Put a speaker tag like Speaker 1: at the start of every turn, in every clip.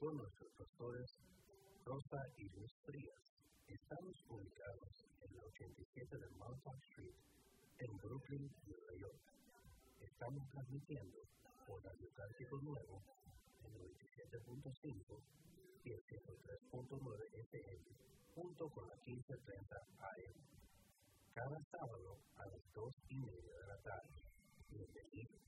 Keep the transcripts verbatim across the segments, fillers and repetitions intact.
Speaker 1: con nuestros pastores Rosa y Luz Frías. Estamos ubicados en el ochenta y siete de Montauk Street, en Brooklyn, Nueva York. Estamos transmitiendo por Radio Cántico Nuevo en noventa y siete punto cinco y el ciento tres punto nueve F M, junto con la quince treinta A M. Cada sábado a las dos y media de la tarde. Bienvenidos.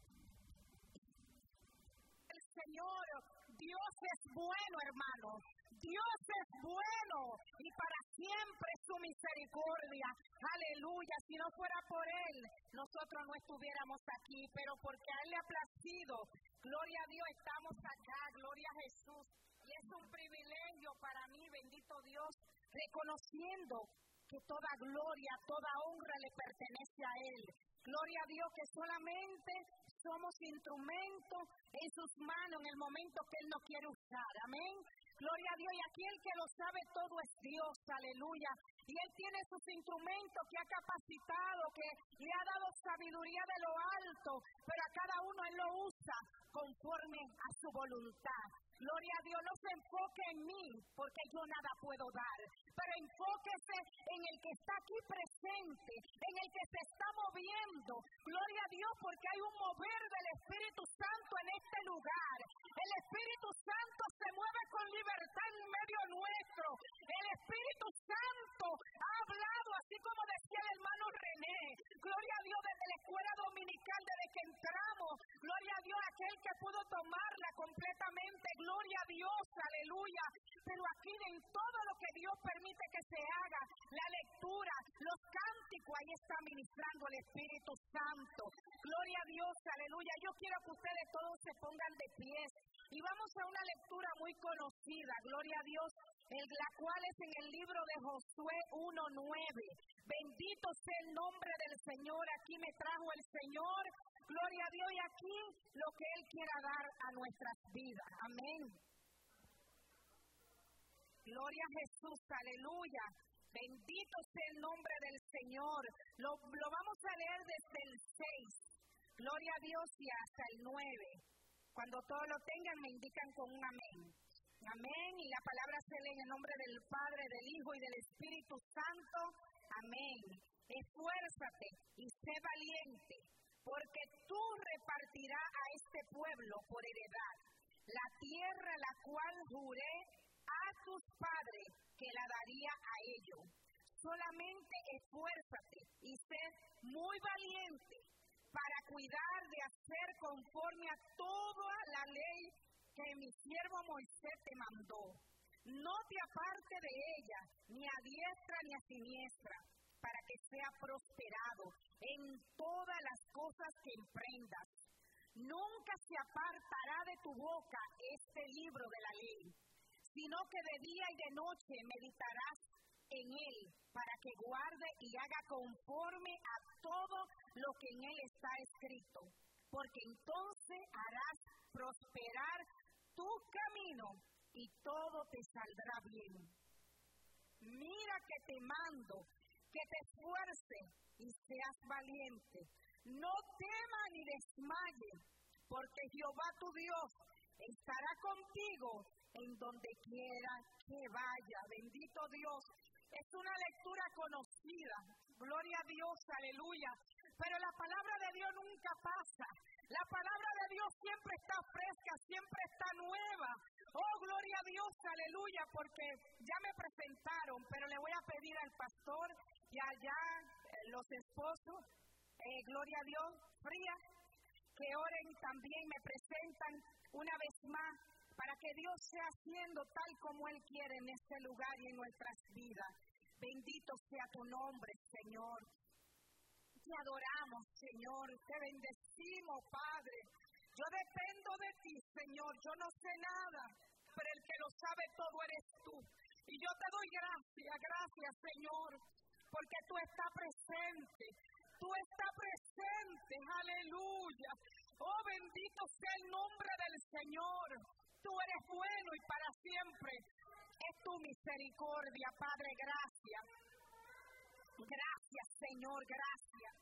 Speaker 2: El Señor, Dios es bueno, hermano. Dios es bueno y para siempre su misericordia. Aleluya. Si no fuera por Él, nosotros no estuviéramos aquí, pero porque a Él le ha placido. Gloria a Dios, estamos acá. Gloria a Jesús. Y es un privilegio para mí, bendito Dios, reconociendo que toda gloria, toda honra le pertenece a Él. Gloria a Dios que solamente somos instrumentos en sus manos en el momento que Él nos quiere usar. Amén. Gloria a Dios. Y aquí el que lo sabe todo es Dios. Aleluya. Y Él tiene sus instrumentos que ha capacitado, que le ha dado sabiduría de lo alto, pero a cada uno Él lo usa conforme a su voluntad. Gloria a Dios, no se enfoque en mí, porque yo nada puedo dar, pero enfóquese en el que está aquí presente, en el que se está moviendo. Gloria a Dios, porque hay un mover del Espíritu Santo en este lugar. El Espíritu Santo se mueve con libertad en medio nuestro. El Espíritu Santo ha hablado, así como decía el hermano René. Gloria a Dios, desde la escuela dominical, desde que entramos. Gloria a Dios, aquel que pudo tomarla completamente. Gloria a Dios, aleluya. Pero aquí en todo lo que Dios permite que se haga, la lectura, los cánticos, ahí está ministrando el Espíritu Santo. Gloria a Dios, aleluya. Yo quiero que ustedes todos se pongan de pies. Y vamos a una lectura muy conocida, gloria a Dios, el, la cual es en el libro de Josué uno nueve. Bendito sea el nombre del Señor. Aquí me trajo el Señor. Gloria a Dios, y aquí lo que Él quiera dar a nuestras vidas. Amén. Gloria a Jesús, aleluya. Bendito sea el nombre del Señor. Lo, lo vamos a leer desde el seis. Gloria a Dios, y hasta el nueve. Cuando todos lo tengan, me indican con un amén. Amén. Y la palabra se lee en el nombre del Padre, del Hijo y del Espíritu Santo. Amén. Esfuérzate y sé valiente, porque tú repartirás a este pueblo por heredad la tierra la cual juré a tus padres que la daría a ellos. Solamente esfuérzate y sé muy valiente para cuidar de hacer conforme a toda la ley que mi siervo Moisés te mandó. No te aparte de ella, ni a diestra ni a siniestra, para que sea prosperado en todas las cosas que emprendas. Nunca se apartará de tu boca este libro de la ley, sino que de día y de noche meditarás en él, para que guarde y haga conforme a todo lo que en él está escrito, porque entonces harás prosperar tu camino y todo te saldrá bien. Mira que te mando, que te esfuerces y seas valiente. No temas ni desmayes, porque Jehová tu Dios estará contigo en donde quiera que vaya. Bendito Dios. Es una lectura conocida. Gloria a Dios, aleluya. Pero la palabra de Dios nunca pasa. La palabra de Dios siempre está fresca, siempre está nueva. Oh, gloria a Dios, aleluya, porque ya me presentaron, pero le voy a pedir al pastor y allá eh, los esposos, eh, gloria a Dios, Fría, que oren también, me presentan una vez más, para que Dios sea haciendo tal como Él quiere en este lugar y en nuestras vidas. Bendito sea tu nombre, Señor. Te adoramos, Señor. Te bendecimos, Padre. Yo dependo de ti, Señor. Yo no sé nada, pero el que lo sabe todo eres tú. Y yo te doy gracias, gracias, Señor, porque tú estás presente. Tú estás presente, aleluya. Oh, bendito sea el nombre del Señor. Tú eres bueno y para siempre es tu misericordia, Padre, gracias. Gracias, Señor, gracias.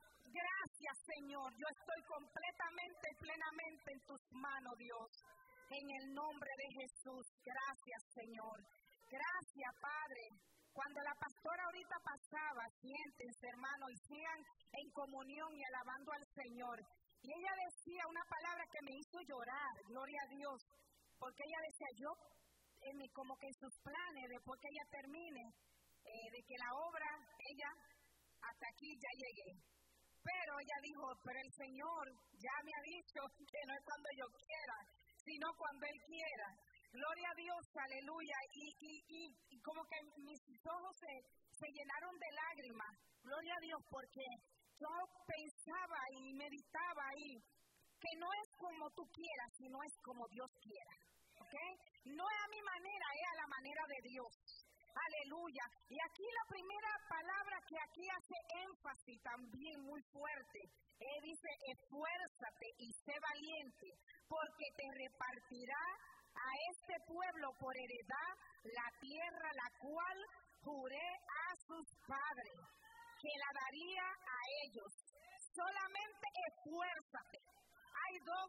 Speaker 2: Gracias, Señor. Yo estoy completamente y plenamente en tus manos, Dios. en el nombre de Jesús. Gracias, Señor. Gracias, Padre. Cuando la pastora ahorita pasaba, siéntense, hermano, y sigan en comunión y alabando al Señor. Y ella decía una palabra que me hizo llorar, gloria a Dios, porque ella decía, yo, en mi, como que en sus planes, después que ella termine, eh, de que la obra, ella, hasta aquí ya llegué. Pero ella dijo, pero el Señor ya me ha dicho que no es cuando yo quiera, sino cuando Él quiera. Gloria a Dios, aleluya. Y, y, y, y como que mis ojos se, se llenaron de lágrimas. Gloria a Dios, porque yo pensaba y meditaba ahí que no es como tú quieras, sino es como Dios quiera. ¿Ok? No es a mi manera, es a la manera de Dios. Aleluya. Y aquí la primera palabra que aquí hace énfasis también muy fuerte, eh, dice, esfuérzate y sé valiente, porque te repartirá a este pueblo por heredad la tierra la cual juré a sus padres, que la daría a ellos. Solamente esfuérzate. Hay dos,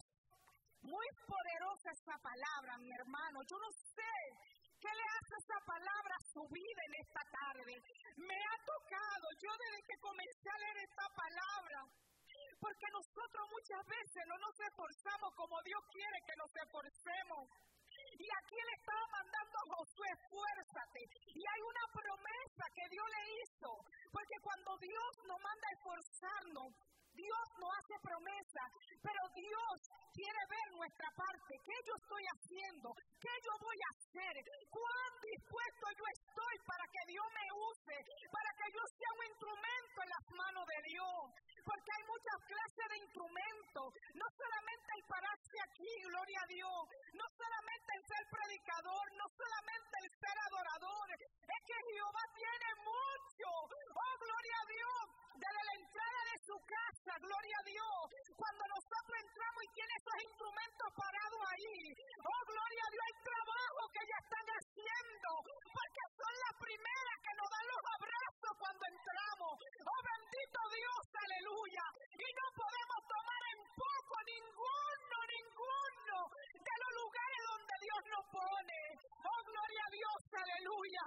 Speaker 2: muy poderosa esa palabra, mi hermano. Yo no sé qué le hace esa palabra a su vida en esta tarde. Me ha tocado, yo desde que comencé a leer esta palabra, porque nosotros muchas veces no nos esforzamos como Dios quiere que nos esforcemos. Y aquí le estaba mandando a Josué, esfuérzate. Y hay una promesa que Dios le hizo, porque cuando Dios nos manda a esforzarnos, Dios nos hace promesa, pero Dios quiere ver nuestra parte. ¿Qué yo estoy haciendo? ¿Qué yo voy a hacer? ¿Cuán dispuesto yo estoy para que Dios me use? Para que yo sea un instrumento en las manos de Dios. Porque hay muchas clases de instrumentos. No solamente el pararse aquí, gloria a Dios. No solamente el ser predicador. No solamente el ser adorador. Es que Jehová tiene mucho. Oh, gloria a Dios. Desde la entrada de su casa, gloria a Dios. Cuando nosotros entramos y tiene esos instrumentos parados ahí. Oh, gloria a Dios. Hay trabajo que ya están haciendo. Porque son las primeras que nos dan los abrazos cuando entramos. Oh, bendito Dios, aleluya. Y no podemos tomar en poco ninguno, ninguno de los lugares donde Dios nos pone. Oh, gloria a Dios, aleluya.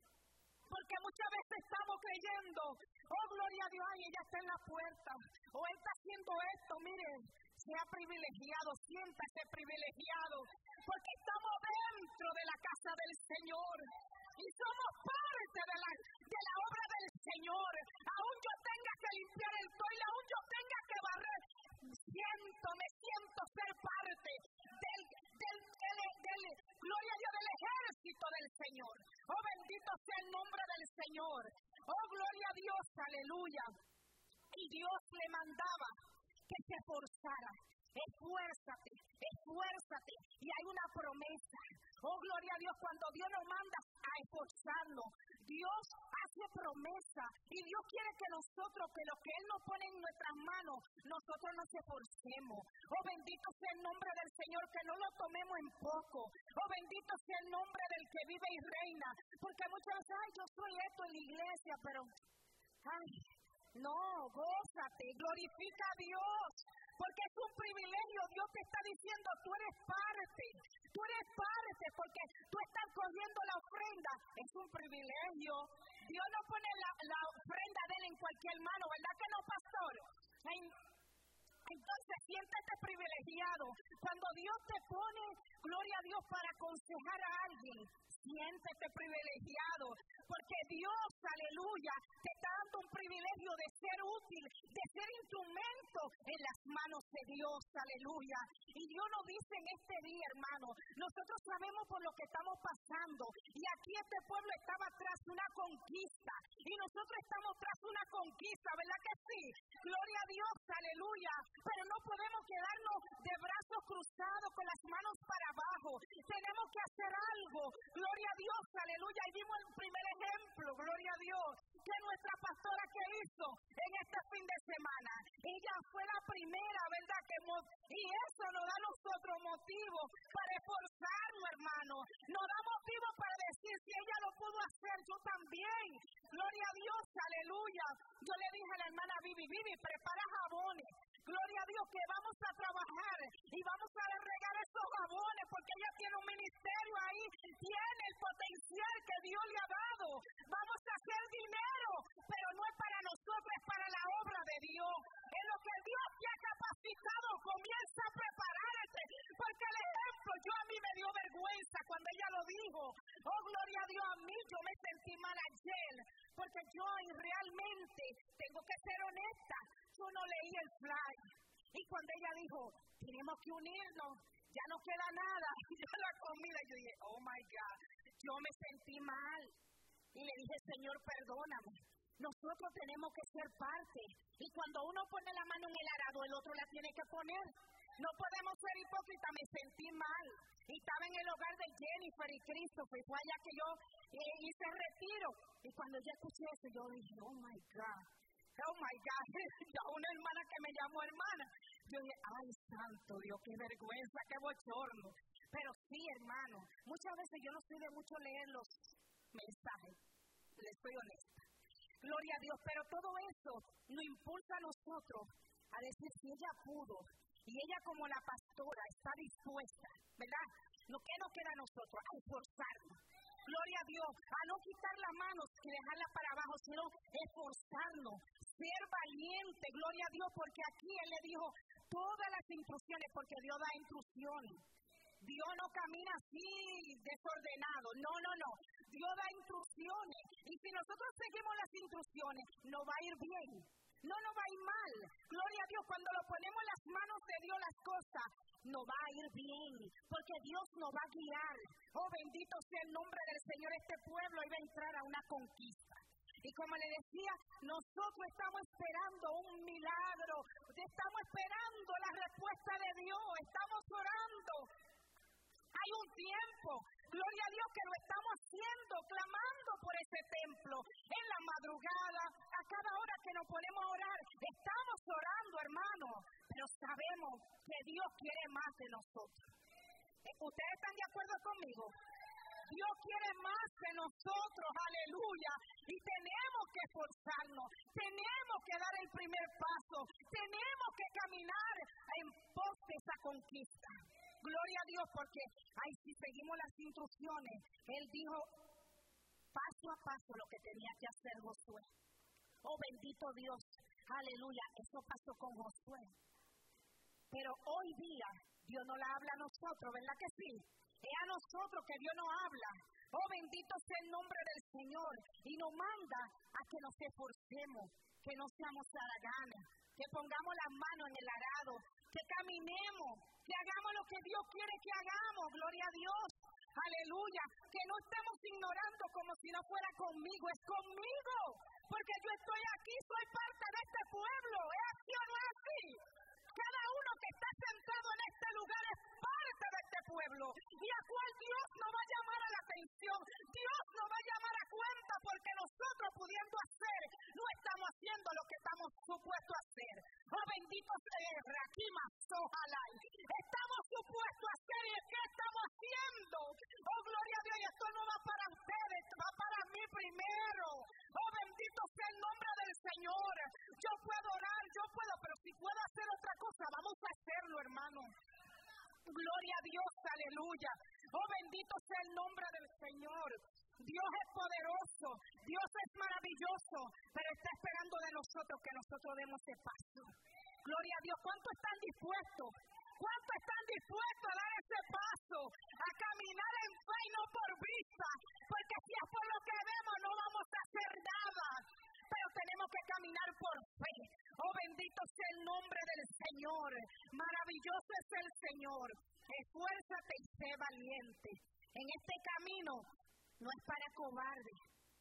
Speaker 2: Porque muchas veces estamos creyendo, oh, gloria a Dios, ay, ella está en la puerta, o él está haciendo esto, mire, sea privilegiado, siéntase privilegiado, porque estamos dentro de la casa del Señor, y somos parte de la, de la obra del Señor. Aún yo tenga que limpiar el toile, aún yo tenga que barrer, siento, me siento ser parte del, del, del, del, gloria a Dios, del ejército del Señor. Oh, bendito sea el nombre del Señor. Oh, gloria a Dios, aleluya. Y Dios le mandaba que se esforzara. Esfuérzate, esfuérzate. Y hay una promesa. Oh, gloria a Dios, cuando Dios nos manda a esforzarnos, Dios hace promesa. Y Dios quiere que nosotros, que lo que Él nos pone en nuestras manos, nosotros nos esforcemos. Oh, bendito sea el nombre del Señor, que no lo tomemos en poco. Oh, bendito sea el nombre del que vive y reina. Porque muchas veces, ay, yo soy esto en la iglesia, pero, ay, no, gózate, glorifica a Dios. Porque es un privilegio, Dios te está diciendo, tú eres parte, tú eres parte, porque tú estás cogiendo la ofrenda, es un privilegio. Dios no pone la, la ofrenda de Él en cualquier mano, ¿verdad que no, pastor? Entonces siéntete privilegiado. Cuando Dios te pone, gloria a Dios, para aconsejar a alguien, siéntete privilegiado, porque Dios, aleluya, te está dando un privilegio de ser útil, de ser instrumento en las manos de Dios, aleluya. Y Dios nos dice en este día, hermano, nosotros sabemos por lo que estamos pasando, y aquí este pueblo estaba tras una conquista, y nosotros estamos tras una conquista, ¿verdad que sí? Gloria a Dios, aleluya, pero no podemos quedarnos de brazos cruzados con las manos para abajo, tenemos que hacer algo, gloria a Dios, aleluya. Y vimos el primer ejemplo, gloria a Dios, que nuestra pastora que hizo en este fin de semana, ella fue la primera, ¿verdad? Que mo- y eso nos da a nosotros motivo para esforzarnos, hermano, nos da motivo para decir, si ella lo pudo hacer, yo también, gloria a Dios, aleluya. Yo le dije a la hermana Vivi, Vivi, prepara jabones, gloria a Dios, que vamos a trabajar y vamos a regar esos jabones, porque tiene un ministerio ahí, tiene el potencial que Dios le ha dado. Vamos a hacer dinero, pero no es para nosotros, es para la obra de Dios. En lo que Dios te ha capacitado, comienza a prepararte, porque el ejemplo, yo a mí me dio vergüenza cuando ella lo dijo. Oh, gloria a Dios, a mí yo me sentí mal ayer, porque yo realmente, tengo que ser honesta, yo no leí el fly. Y cuando ella dijo, tenemos que unirnos, ya no queda nada, y yo la comida, yo dije, oh my God, yo me sentí mal. Y le dije, Señor, perdóname. Nosotros tenemos que ser parte. Y cuando uno pone la mano en el arado, el otro la tiene que poner. No podemos ser hipócritas, me sentí mal. Y estaba en el hogar de Jennifer y Christopher. Fue allá que yo eh, hice retiro. Y cuando yo escuché eso, yo dije, oh my God. Oh my God. Ya una hermana que me llamó hermana. Yo dije, ay, santo Dios, qué vergüenza, qué bochorno. Pero sí, hermano, muchas veces yo no soy de mucho leer los mensajes. Les soy honesta. Gloria a Dios, pero todo eso nos impulsa a nosotros a decir si ella pudo y ella como la pastora está dispuesta, ¿verdad? Lo que nos queda a nosotros, a esforzarnos. Gloria a Dios, a no quitar las manos y dejarlas para abajo, sino esforzarnos, ser valiente, gloria a Dios, porque aquí Él le dijo todas las instrucciones, porque Dios da instrucciones. Dios no camina así desordenado, no, no, no. Dios da instrucciones y si nosotros seguimos las instrucciones, nos va a ir bien, no nos va a ir mal. Gloria a Dios, cuando lo ponemos en las manos de Dios las cosas, nos va a ir bien, porque Dios nos va a guiar. Oh, bendito sea el nombre del Señor, este pueblo iba a entrar a una conquista. Y como le decía, nosotros estamos esperando un milagro, estamos esperando la respuesta de Dios, estamos orando. Hay un tiempo, gloria a Dios, que lo estamos haciendo, clamando por ese templo, en la madrugada, a cada hora que nos ponemos a orar, estamos orando, hermano, pero sabemos que Dios quiere más de nosotros. ¿Ustedes están de acuerdo conmigo? Dios quiere más de nosotros, aleluya, y tenemos que esforzarnos, tenemos que dar el primer paso, tenemos que caminar en pos de esa conquista. Gloria a Dios, porque ay, si seguimos las instrucciones, Él dijo paso a paso lo que tenía que hacer Josué. Oh, bendito Dios, aleluya, eso pasó con Josué. Pero hoy día, Dios no la habla a nosotros, ¿verdad que sí? Es a nosotros que Dios nos habla. Oh, bendito sea el nombre del Señor. Y nos manda a que nos esforcemos, que no seamos haraganes, que pongamos las manos en el arado, que caminemos, que hagamos lo que Dios quiere que hagamos. Gloria a Dios. Aleluya. Que no estemos ignorando como si no fuera conmigo. Es conmigo. Porque yo estoy aquí, soy parte de este pueblo. ¿Es así o no es así? Cada uno que está sentado en este lugar es parte de este pueblo. Y a cual Dios nos va a llamar a la atención. Dios nos va a llamar a cuenta porque nosotros pudiendo hacer, no estamos haciendo lo que estamos supuestos a hacer. Oh, bendito sea Raquima, ojalá. Estamos supuestos a hacer y ¿qué estamos haciendo? Oh, gloria a Dios, y esto no va para ustedes, va para mí primero. Oh, bendito sea el nombre del Señor. Yo puedo orar, yo puedo, pero si puedo hacer otra cosa, vamos a hacerlo, hermano. Gloria a Dios, aleluya. Oh, bendito sea el nombre del Señor. Dios es poderoso, Dios es maravilloso, pero está esperando de nosotros que nosotros demos ese paso. Gloria a Dios. ¿Cuántos están dispuestos? ¿Cuántos están dispuestos a dar ese paso? A caminar en fe y no por vista. Porque si es por lo que vemos no vamos a hacer nada. Pero tenemos que caminar por fe. Oh, bendito sea el nombre del Señor. Maravilloso es el Señor. Esfuérzate y sé valiente. En este camino no es para cobardes.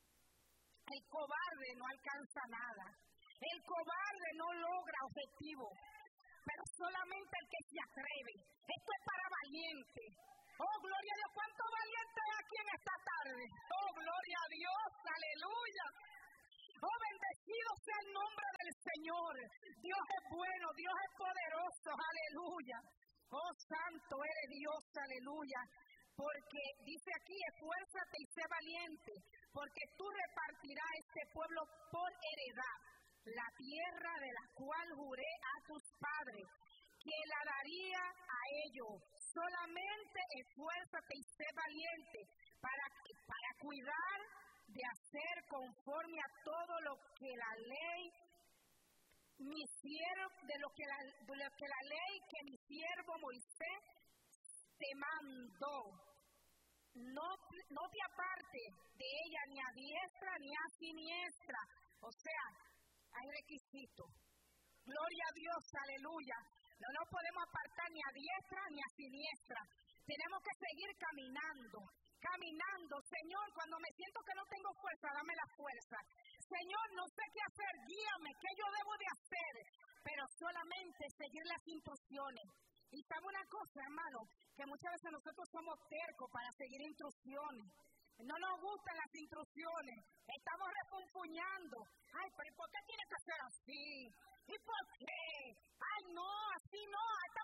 Speaker 2: El cobarde no alcanza nada. El cobarde no logra objetivo. Pero solamente el que se atreve. Esto es para valientes. Oh, gloria a Dios. ¿Cuántos valientes hay aquí en esta tarde? Oh, gloria a Dios. Aleluya. Oh, bendecido sea el nombre del Señor. Dios es bueno, Dios es poderoso, aleluya. Oh, santo eres Dios, aleluya. Porque dice aquí, esfuérzate y sé valiente, porque tú repartirás este pueblo por heredad, la tierra de la cual juré a tus padres, que la daría a ellos. Solamente esfuérzate y sé valiente para, para cuidar de hacer conforme a todo lo que la ley, mi siervo, de lo que la, de lo que la ley que mi siervo Moisés te mandó. No, no te apartes de ella ni a diestra ni a siniestra. O sea, hay requisitos. Gloria a Dios, aleluya. No nos podemos apartar ni a diestra ni a siniestra. Tenemos que seguir caminando, caminando. Señor, cuando me siento que no tengo fuerza, dame la fuerza. Señor, no sé qué hacer, guíame, qué yo debo de hacer. Pero solamente seguir las instrucciones. Y sabe una cosa, hermano, que muchas veces nosotros somos tercos para seguir instrucciones. No nos gustan las instrucciones. Estamos refunfuñando. Ay, pero ¿y por qué tiene que ser así? ¿Y por qué? Ay, no, así no. Esta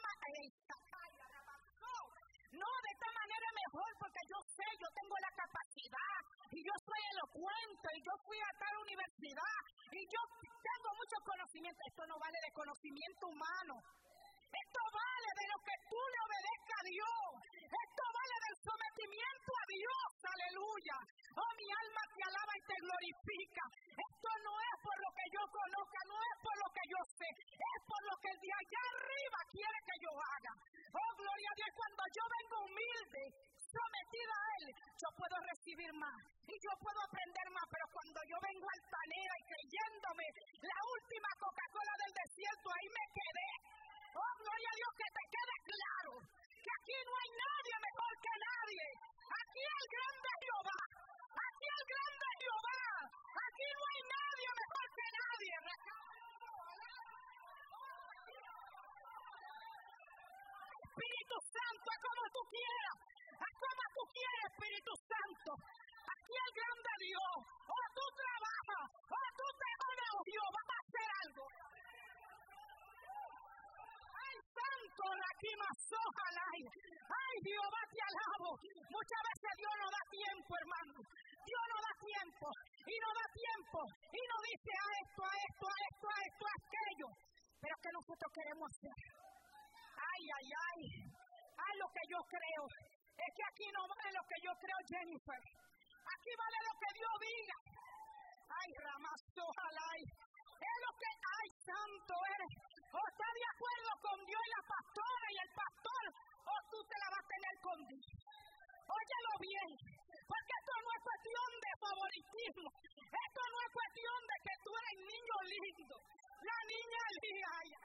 Speaker 2: no, de esta manera es mejor porque yo sé, yo tengo la capacidad y yo soy elocuente y yo fui a tal universidad y yo tengo mucho conocimiento. Esto no vale de conocimiento humano. Esto vale de lo que tú le obedezcas a Dios. Esto vale del sometimiento a Dios. Aleluya. Oh, mi alma te alaba y te glorifica. Esto no es por lo que yo conozca, no es por lo que yo sé. Es por lo que el de allá arriba quiere que yo haga. Oh, gloria a Dios. Cuando yo vengo humilde, sometida a Él, yo puedo recibir más. Y yo puedo aprender más. Pero cuando yo vengo altanera y creyéndome la última Coca-Cola del desierto, ahí me quedé. Oh, gloria a Dios, que te quede claro que aquí no hay nadie mejor que nadie. Aquí el grande Jehová. Aquí el grande Jehová. Aquí no hay nadie mejor que nadie. Espíritu Santo, es como tú quieras. Es como tú quieras, Espíritu Santo. Aquí el grande Dios. O tú trabajas, o tú te unes, o Jehová va a hacer algo. Santo, aquí más ojalá. Ay, Jehová te alabo. Muchas veces Dios no da tiempo, hermano. Dios no da tiempo. Y no da tiempo. Y no dice a esto, a esto, a esto, a esto, a aquello. Pero que nosotros queremos hacer. Ay, ay, ay. Ay, lo que yo creo. Es que aquí no vale lo que yo creo, Jennifer. Aquí vale lo que Dios diga. Ay, Ramás, ojalá. Es lo que, ay, santo eres. O está de acuerdo con Dios y la pastora y el pastor, o tú te la vas a tener con Dios. Óyelo bien, porque esto no es cuestión de favoritismo. Esto no es cuestión de que tú eres niño lindo. La niña linda.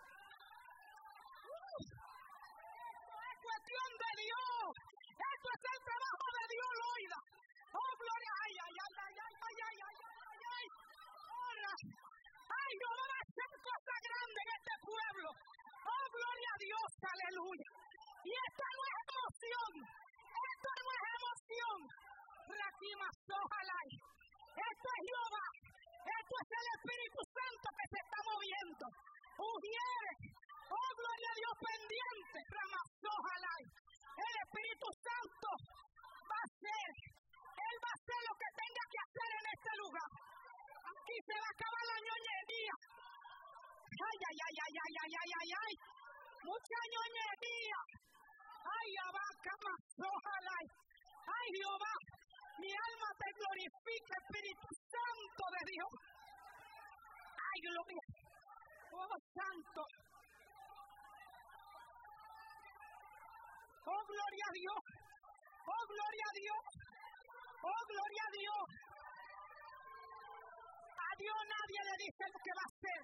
Speaker 2: Uh, es cuestión de Dios. Esto es el trabajo de Dios, Loida. Oh, gloria. Ay, ay, ay, ay, ay, ay, ay, ay, ay, ay. Hola. Ay, Dios va a hacer cosas grandes en este pueblo. Oh, gloria a Dios, aleluya. Y esta no es emoción. Esto no es emoción. Raquimas, ojalá. Esto es Jehová. Esto es el Espíritu Santo que se está moviendo. Ujiere. Oh, gloria a Dios, pendiente. Ramas, ojalá. El Espíritu Santo va a hacer. Él va a hacer lo que tenga que hacer en este lugar. Aquí se va a acabar la ñoñería. Ay, ay, ay, ay, ay, ay, ay, ay, ay. Mucha ñoñería. Ay, abaca más, ojalá. Ay, Jehová, mi alma te glorifica, Espíritu Santo de Dios. Ay, gloria. Oh, Santo. Oh, gloria a Dios. Oh, gloria a Dios. Oh, gloria a Dios. A Dios nadie le dice lo que va a hacer.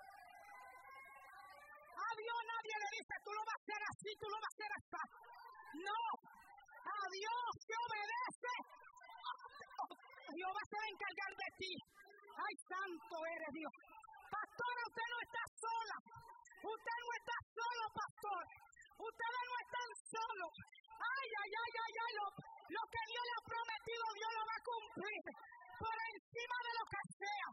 Speaker 2: A Dios nadie le dice, tú lo vas a hacer así, tú lo vas a hacer así. No. A Dios se obedece. Dios va a ser encargar de ti. Ay, santo eres Dios. Pastora, usted no está sola. Usted no está solo, pastor. Ustedes no están solos. Ay, ay, ay, ay, ay. Lo, lo que Dios le ha prometido, Dios lo va a cumplir. Por encima de lo que sea.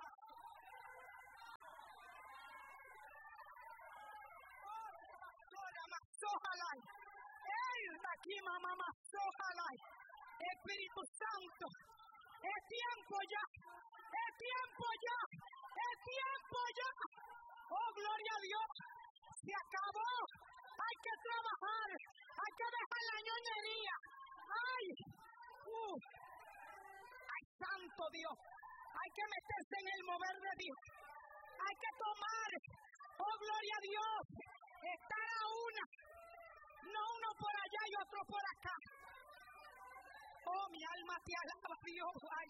Speaker 2: Ojalá. Ey, aquí mamá, ojalá. Espíritu Santo. Es tiempo ya. Es tiempo ya. Es tiempo ya. Oh, gloria a Dios. Se acabó. Hay que trabajar. Hay que dejar la ñoñería. ¡Ay! Uh. ¡Ay, santo Dios! Hay que meterse en el mover de Dios. Hay que tomar. ¡Oh, gloria a Dios! Estar a una. No uno por allá y otro por acá. ¡Oh, mi alma te alaba, Dios! ¡Ay!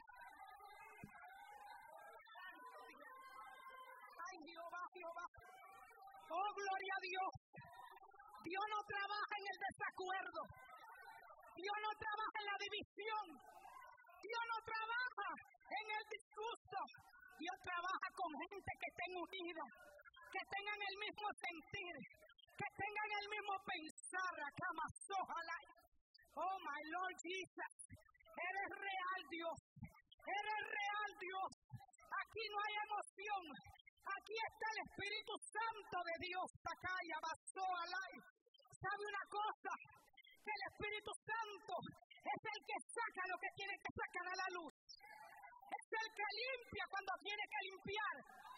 Speaker 2: ¡Ay, Jehová, Jehová! ¡Oh, gloria a Dios! Dios no trabaja en el desacuerdo. Dios no trabaja en la división. Dios no trabaja en el disgusto. Dios trabaja con gente que estén unidas, que tengan el mismo sentir, que tengan el mismo pensar. Ojalá. Oh, my Lord Jesus. Eres real, Dios. Eres real, Dios. Aquí no hay emoción. Aquí está el Espíritu Santo de Dios. Takaya basó alay. ¿Sabe una cosa? Que el Espíritu Santo es el que saca lo que tiene que sacar a la luz. Es el que limpia cuando tiene que limpiar.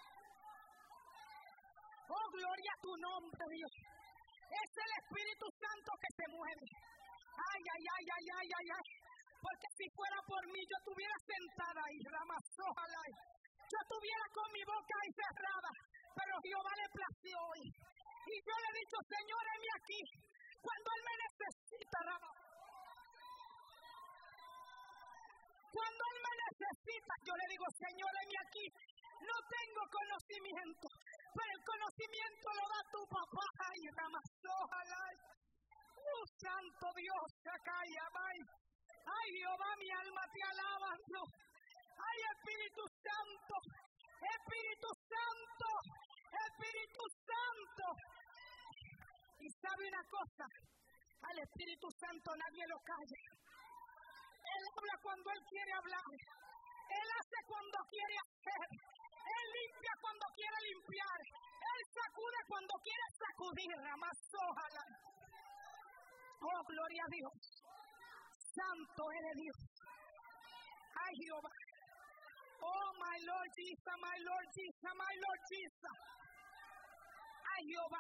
Speaker 2: Oh, gloria a tu nombre, Dios. Es el Espíritu Santo que se mueve. Ay, ay, ay, ay, ay, ay, ay. Porque si fuera por mí, yo estuviera sentada ahí, ramasójala. Yo estuviera con mi boca ahí cerrada. Pero Jehová le plació hoy. Y yo le he dicho, Señor, heme aquí. Cuando Él me necesita, Rama. Cuando Él me necesita, yo le digo, Señor, heme aquí. No tengo conocimiento, pero el conocimiento lo da tu papá. Ay, ramasójala. Oh, santo Dios, Shakaya, ay. Ay, Jehová, mi alma te alaba. Ay, Espíritu Santo, Espíritu Santo, Espíritu Santo. Y sabe una cosa, al Espíritu Santo nadie lo calla. Él habla cuando Él quiere hablar. Él hace cuando quiere hacer. Él limpia cuando quiere limpiar. Él sacude cuando quiere sacudir. Ramasójala. Oh, gloria a Dios. Santo eres Dios. Ay, Jehová. Oh, my Lord Jesus, my Lord Jesus, my Lord Jesus. Ay, Jehová.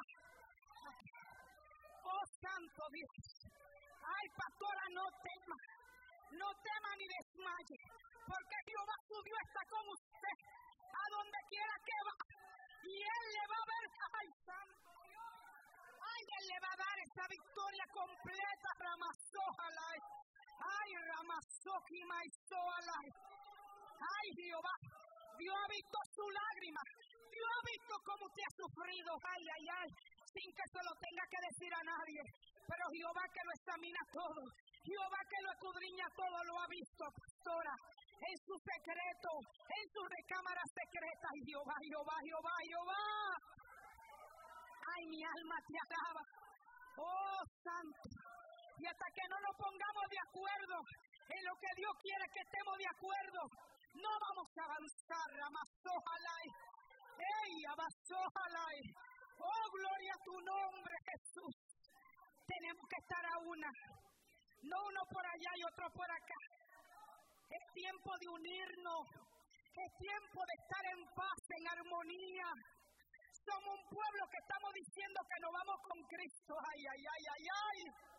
Speaker 2: Oh, santo Dios. Ay, pastora, no tema. No tema ni desmaye. Porque Jehová su Dios está con usted. A donde quiera que va. Y Él le va a ver. Ay, santo Dios. Ay, Él le va a dar esa victoria completa. Ramasójala. Ay, Ramasoki Maizóala. Ay, Jehová. Dios ha visto su lágrima. Dios ha visto cómo usted ha sufrido. Ay, ay, ay. Sin que se lo tenga que decir a nadie. Pero Jehová que lo examina todo. Jehová que lo escudriña todo lo ha visto, pastora. En su secreto. En su recámara secreta. Ay, Jehová, Jehová, Jehová, Jehová. Ay, mi alma te alaba. Oh, santo. Y hasta que no nos pongamos de acuerdo en lo que Dios quiere que estemos de acuerdo, no vamos a avanzar. Ramasójala. ¡Ey, abasójala! ¡Oh, gloria a tu nombre, Jesús! Tenemos que estar a una. No uno por allá y otro por acá. Es tiempo de unirnos. Es tiempo de estar en paz, en armonía. Somos un pueblo que estamos diciendo que nos vamos con Cristo. ¡Ay, ay, ay, ay, ay!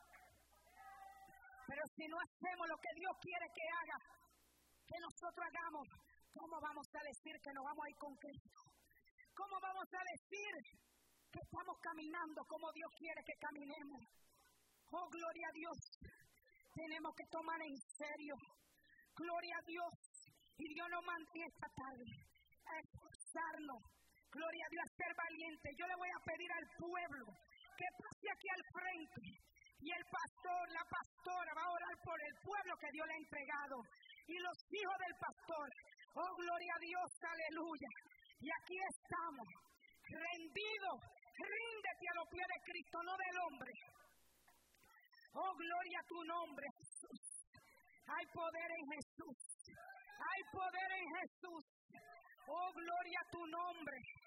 Speaker 2: Pero si no hacemos lo que Dios quiere que haga, que nosotros hagamos, ¿cómo vamos a decir que nos vamos a ir con Cristo? ¿Cómo vamos a decir que estamos caminando como Dios quiere que caminemos? Oh, gloria a Dios. Tenemos que tomar en serio. Gloria a Dios. Y Dios nos mantiene esta tarde a esforzarnos. Gloria a Dios, a ser valiente. Yo le voy a pedir al pueblo que pase aquí al frente. Y el pastor, la pastora va a orar por el pueblo que Dios le ha entregado. Y los hijos del pastor. Oh, gloria a Dios, aleluya. Y aquí estamos, rendidos. Ríndete a los pies de Cristo, no del hombre. Oh, gloria a tu nombre, Jesús. Hay poder en Jesús. Hay poder en Jesús. Oh, gloria a tu nombre.